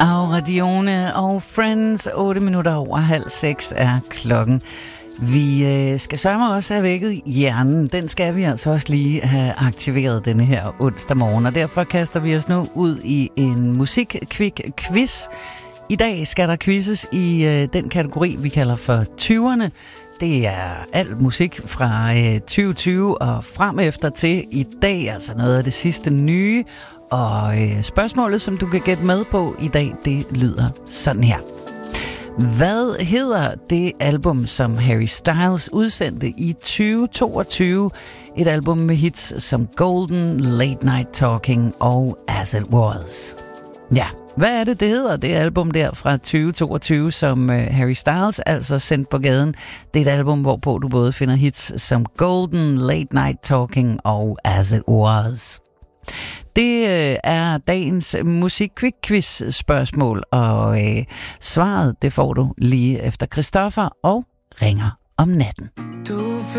Aura Dione og Friends, 8 minutter over 5:30 er klokken. Vi skal sørge også have vækket hjernen. Den skal vi altså også lige have aktiveret denne her onsdag morgen, og derfor kaster vi os nu ud i en musik-quiz. I dag skal der quizzes i den kategori, vi kalder for 20'erne. Det er alt musik fra 2020 og frem efter til i dag, altså noget af det sidste nye. Og spørgsmålet, som du kan gætte med på i dag, det lyder sådan her. Hvad hedder det album, som Harry Styles udsendte i 2022? Et album med hits som Golden, Late Night Talking og As It Was. Ja, hvad er det hedder, det album der fra 2022, som Harry Styles altså sendt på gaden? Det er et album, hvorpå du både finder hits som Golden, Late Night Talking og As It Was. Det er dagens musik-quiz-spørgsmål, og svaret det får du lige efter Christoffer og Ringer om natten.